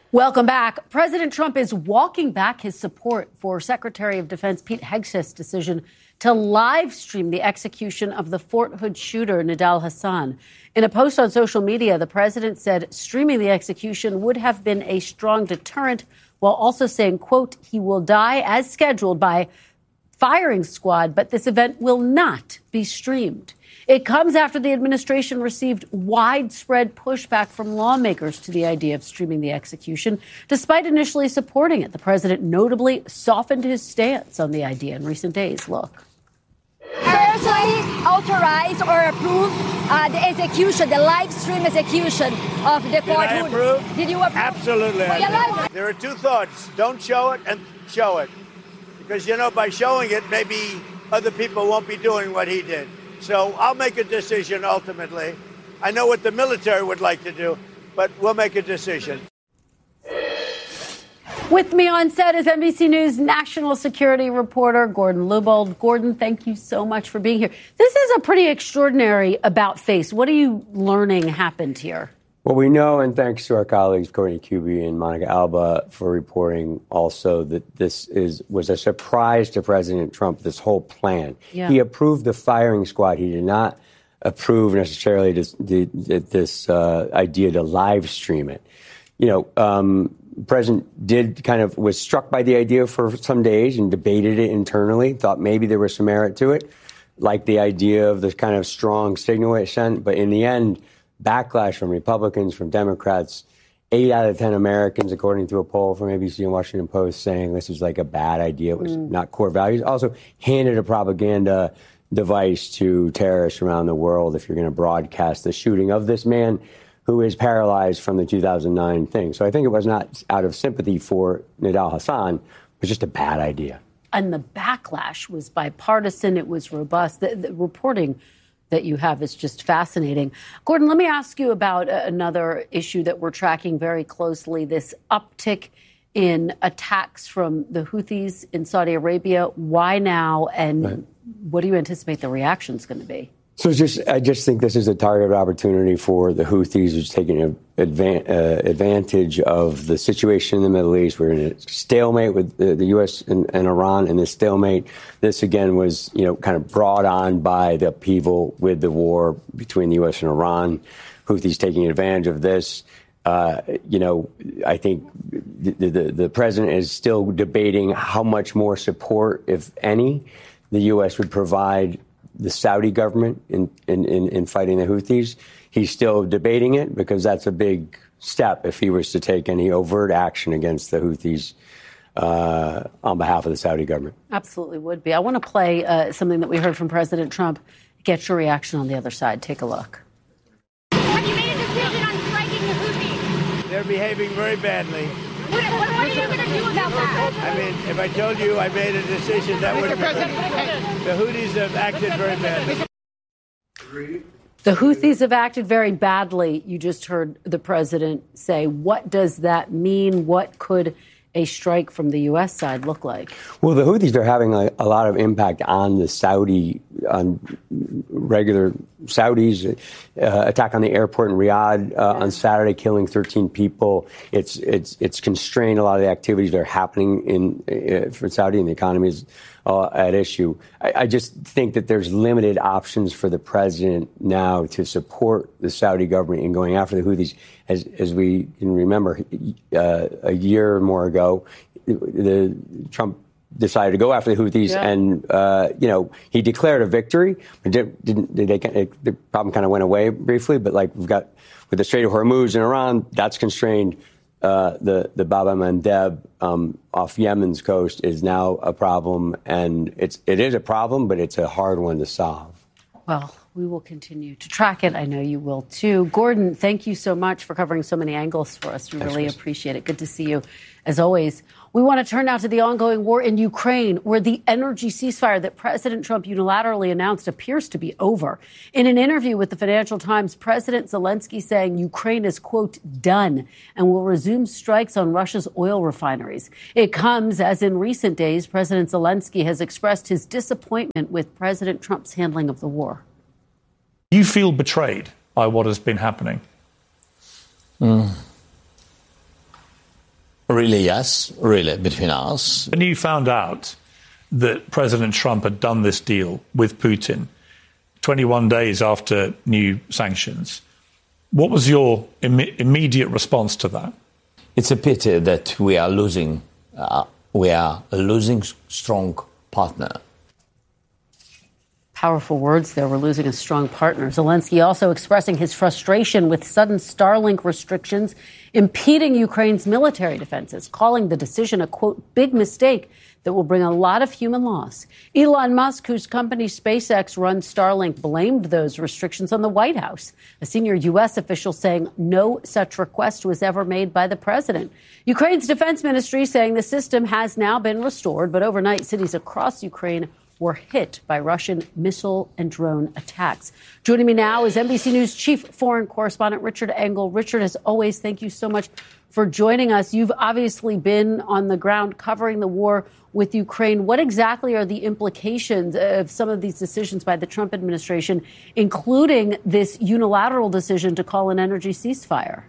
Welcome back. President Trump is walking back his support for Secretary of Defense Pete Hegseth's decision to live stream the execution of the Fort Hood shooter, Nidal Hasan. In a post on social media, the president said streaming the execution would have been a strong deterrent, while also saying, quote, he will die as scheduled by firing squad, but this event will not be streamed. It comes after the administration received widespread pushback from lawmakers to the idea of streaming the execution. Despite initially supporting it, the president notably softened his stance on the idea in recent days. Look. Personally authorize or approve the execution, the live stream execution of the Fort Hood. Did you approve? Absolutely. There are two thoughts. Don't show it and show it. Because, by showing it, maybe other people won't be doing what he did. So I'll make a decision ultimately. I know what the military would like to do, but we'll make a decision. With me on set is NBC News national security reporter Gordon Lubold. Gordon, thank you so much for being here. This is a pretty extraordinary about-face. What are you learning happened here? Well, we know, and thanks to our colleagues Courtney Kube and Monica Alba for reporting also, that this was a surprise to President Trump, this whole plan. Yeah. He approved the firing squad. He did not approve necessarily this idea to live stream it. The president was struck by the idea for some days and debated it internally, thought maybe there was some merit to it, like the idea of the kind of strong signal it sent. But in the end, backlash from Republicans, from Democrats, 8 out of 10 Americans, according to a poll from ABC and Washington Post, saying this was like a bad idea. It was not core values. Also handed a propaganda device to terrorists around the world if you're going to broadcast the shooting of this man who is paralyzed from the 2009 thing. So I think it was not out of sympathy for Nidal Hasan. It was just a bad idea. And the backlash was bipartisan. It was robust. The reporting that you have is just fascinating. Gordon, let me ask you about another issue that we're tracking very closely, this uptick in attacks from the Houthis in Saudi Arabia. Why now? And what do you anticipate the reaction is going to be? So I just think this is a targeted opportunity for the Houthis, who's taking advantage of the situation in the Middle East. We're in a stalemate with the U.S. and Iran, and this stalemate, this again was, kind of brought on by the upheaval with the war between the U.S. and Iran. Houthis taking advantage of this. I think the president is still debating how much more support, if any, the U.S. would provide the Saudi government in fighting the Houthis. He's still debating it because that's a big step if he was to take any overt action against the Houthis on behalf of the Saudi government. Absolutely would be. I want to play something that we heard from President Trump. Get your reaction on the other side. Take a look. Have you made a decision on striking the Houthis? They're behaving very badly. What are you going to do about that? I mean, if I told you I made a decision, that would have the Houthis have acted very badly. The Houthis have acted very badly. You just heard the president say. What does that mean? What could a strike from the U.S. side look like? Well, the Houthis are having a lot of impact on on regular Saudis. Attack on the airport in Riyadh on Saturday, killing 13 people. It's constrained a lot of the activities that are happening for Saudi, and the economy is at issue. I just think that there's limited options for the president now to support the Saudi government in going after the Houthis. As we can remember, a year or more ago, Trump decided to go after the Houthis, and he declared a victory. The problem kind of went away briefly, but we've got with the Strait of Hormuz in Iran, that's constrained. The Bab el-Mandeb off Yemen's coast is now a problem, and it is a problem, but it's a hard one to solve. Well, we will continue to track it. I know you will too. Gordon, thank you so much for covering so many angles for us. We really appreciate it. Good to see you, as always. We want to turn now to the ongoing war in Ukraine, where the energy ceasefire that President Trump unilaterally announced appears to be over. In an interview with the Financial Times, President Zelensky saying Ukraine is, quote, done and will resume strikes on Russia's oil refineries. It comes as in recent days, President Zelensky has expressed his disappointment with President Trump's handling of the war. You feel betrayed by what has been happening? Really, yes. Really, between us. When you found out that President Trump had done this deal with Putin 21 days after new sanctions, what was your immediate response to that? It's a pity that we are losing. We are a losing strong partner. Powerful words there. We're losing a strong partner. Zelensky also expressing his frustration with sudden Starlink restrictions impeding Ukraine's military defenses, calling the decision a, quote, big mistake that will bring a lot of human loss. Elon Musk, whose company SpaceX runs Starlink, blamed those restrictions on the White House. A senior U.S. official saying no such request was ever made by the president. Ukraine's defense ministry saying the system has now been restored, but overnight cities across Ukraine were hit by Russian missile and drone attacks. Joining me now is NBC News chief foreign correspondent Richard Engel. Richard, as always, thank you so much for joining us. You've obviously been on the ground covering the war with Ukraine. What exactly are the implications of some of these decisions by the Trump administration, including this unilateral decision to call an energy ceasefire?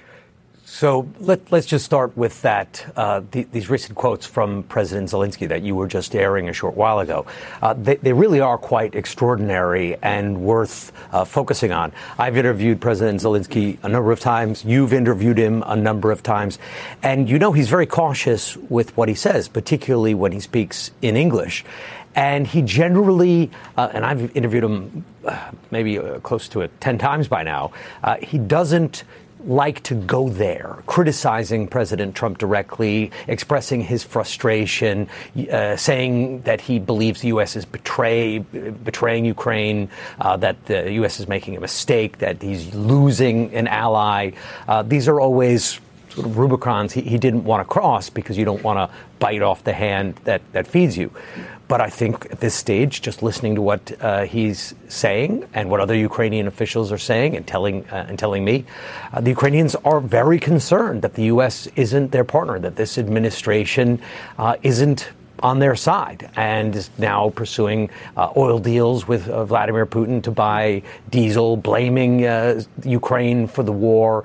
So let's just start with that. These recent quotes from President Zelensky that you were just airing a short while ago, they really are quite extraordinary and worth focusing on. I've interviewed President Zelensky a number of times. You've interviewed him a number of times. And you know he's very cautious with what he says, particularly when he speaks in English. And he generally, and I've interviewed him maybe close to it 10 times by now, he doesn't like to go there, criticizing President Trump directly, expressing his frustration, saying that he believes the U.S. is betraying Ukraine, that the U.S. is making a mistake, that he's losing an ally. These are always sort of Rubicons he didn't want to cross because you don't want to bite off the hand that feeds you. But I think at this stage, just listening to what he's saying and what other Ukrainian officials are saying and telling me, the Ukrainians are very concerned that the U.S. isn't their partner, that this administration isn't on their side and is now pursuing oil deals with Vladimir Putin to buy diesel, blaming Ukraine for the war,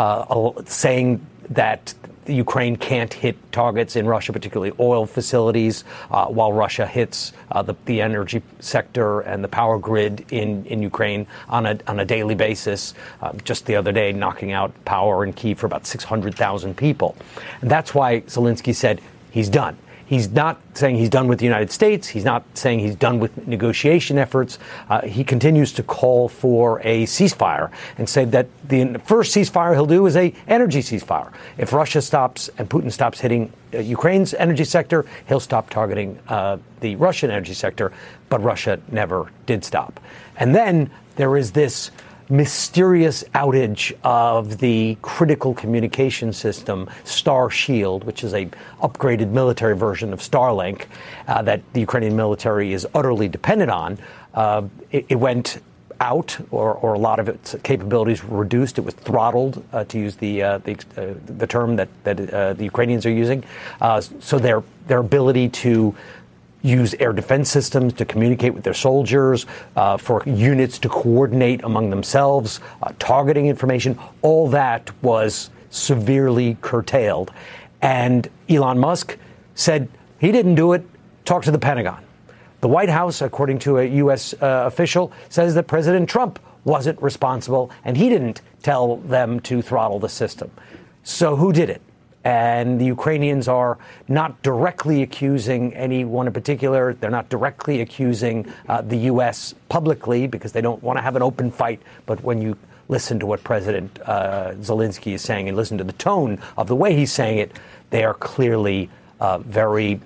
saying that Ukraine can't hit targets in Russia, particularly oil facilities, while Russia hits the energy sector and the power grid in Ukraine on a daily basis. Just the other day, knocking out power in Kyiv for about 600,000 people. And that's why Zelensky said he's done. He's not saying he's done with the United States. He's not saying he's done with negotiation efforts. He continues to call for a ceasefire and say that the first ceasefire he'll do is a energy ceasefire. If Russia stops and Putin stops hitting Ukraine's energy sector, he'll stop targeting the Russian energy sector. But Russia never did stop. And then there is this mysterious outage of the critical communication system Star Shield, which is a upgraded military version of Starlink that the Ukrainian military is utterly dependent on. It went out, or a lot of its capabilities were reduced. It was throttled, to use the term that the Ukrainians are using. So their ability to use air defense systems to communicate with their soldiers, for units to coordinate among themselves, targeting information, all that was severely curtailed. And Elon Musk said he didn't do it. Talk to the Pentagon. The White House, according to a U.S. official, says that President Trump wasn't responsible and he didn't tell them to throttle the system. So who did it? And the Ukrainians are not directly accusing anyone in particular. They're not directly accusing the U.S. publicly because they don't want to have an open fight. But when you listen to what President Zelensky is saying and listen to the tone of the way he's saying it, they are clearly very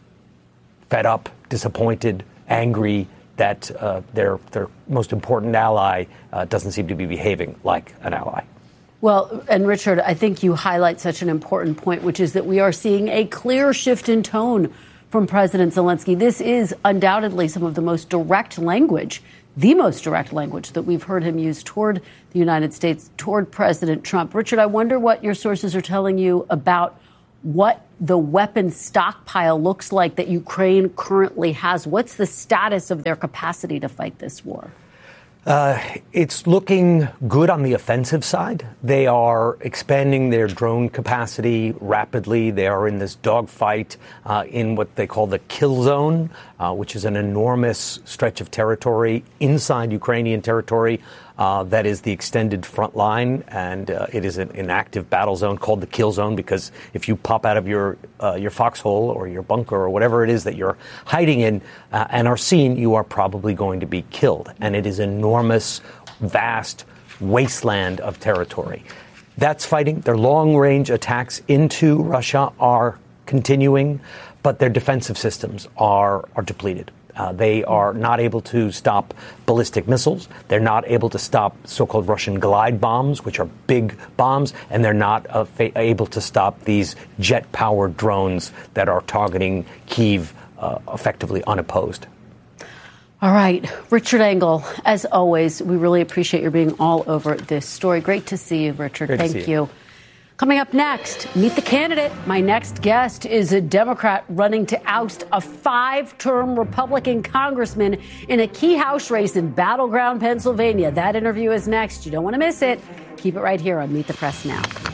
fed up, disappointed, angry that their most important ally doesn't seem to be behaving like an ally. Well, and Richard, I think you highlight such an important point, which is that we are seeing a clear shift in tone from President Zelensky. This is undoubtedly some of the most direct language, the most direct language that we've heard him use toward the United States, toward President Trump. Richard, I wonder what your sources are telling you about what the weapon stockpile looks like that Ukraine currently has. What's the status of their capacity to fight this war? It's looking good on the offensive side. They are expanding their drone capacity rapidly. They are in this dogfight in what they call the kill zone, which is an enormous stretch of territory inside Ukrainian territory that is the extended front line. And it is an active battle zone called the kill zone because if you pop out of your foxhole or your bunker or whatever it is that you're hiding in and are seen, you are probably going to be killed. And it is enormous, vast wasteland of territory. That's fighting. Their long-range attacks into Russia are continuing, but their defensive systems are depleted. They are not able to stop ballistic missiles. They're not able to stop so-called Russian glide bombs, which are big bombs, and they're not able to stop these jet-powered drones that are targeting Kyiv effectively unopposed. All right. Richard Engel, as always, we really appreciate your being all over this story. Great to see you, Richard. Thank you. Coming up next, meet the candidate. My next guest is a Democrat running to oust a 5-term Republican congressman in a key House race in battleground Pennsylvania. That interview is next. You don't want to miss it. Keep it right here on Meet the Press Now.